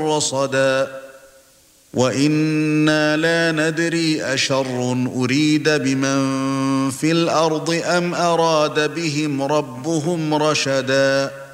رصدا وَإِنَّا لَا نَدْرِي أَشَرٌّ أُرِيدَ بِمَن فِي الْأَرْضِ أَمْ أَرَادَ بِهِمْ رَبُّهُمْ رَشَدًا